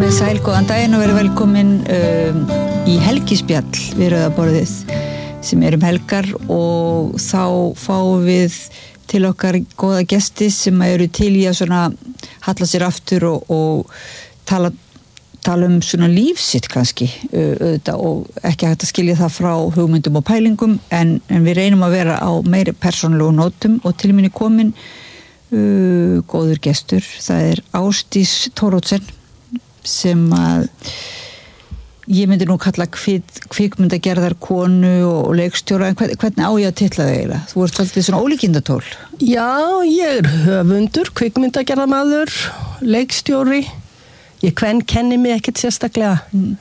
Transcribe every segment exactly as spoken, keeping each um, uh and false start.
Komið sæl, góðan daginn og verið velkomin um, í helgispjall við Rauðaborðið sem er um helgar og þá fáum við til okkar góða gesti sem eru til í að svona halla sér aftur og, og tala, tala um svona lífsitt kannski auðvitað, og ekki hægt að skilja það frá hugmyndum og pælingum en, en við reynum að vera á meiri persónulegu nótum og til minni komin uh, góður gestur, það er Ásdís Thoroddsen sem að ég myndi nú kalla kvik, kvikmyndagerðar konu og leikstjóra, en hvern, hvernig á ég að titla þig eiginlega? Þú ert alltaf svona ólíkindatól. Já, ég er höfundur, kvikmyndagerðarmaður, leikstjóri. Ég kvenn kenni mig ekkert sérstaklega. Mm.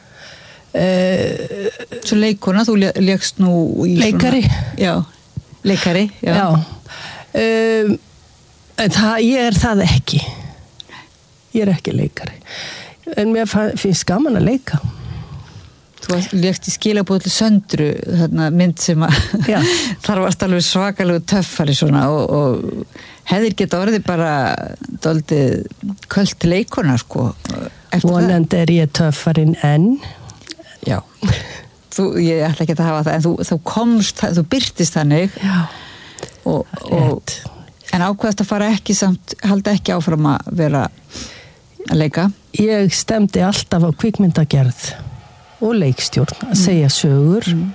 Uh, Svo leikona, þú leikst nú í leikari. Svona, já, leikari, já. Já. Uh, það, ég er það ekki. Ég er ekki leikari. En mér finnst gaman að leika. Þú leikst í Skilaboð til Söndru, þarna mynd sem að þar varst alveg svakalegu töffari svona og, og hefðir geta orðið bara dálítið köld leikona sko. Vonandi er ég töffarinn enn. Já, þú, ég ætla ekki að hafa það, en þú, þú komst, þú birtist þannig. Já, og, og, en ákveðast að fara ekki samt, halda ekki áfram að vera að leika? Ég stemdi alltaf á kvikmyndagerð og leikstjórn að segja sögur mm.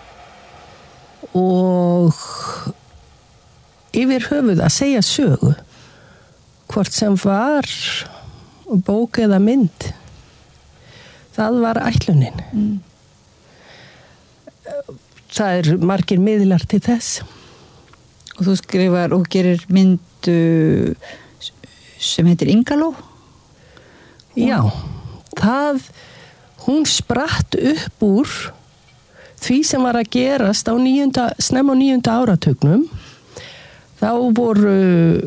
og yfir höfuð að segja sögu hvort sem var bók eða mynd, það var ætlunin. Mm. Það er margir miðlar til þess. Og þú skrifar og gerir myndu sem heitir Ingaló? Já, það, hún spratt upp úr því sem var að gerast á níunda, snemma á níunda áratugnum. Þá voru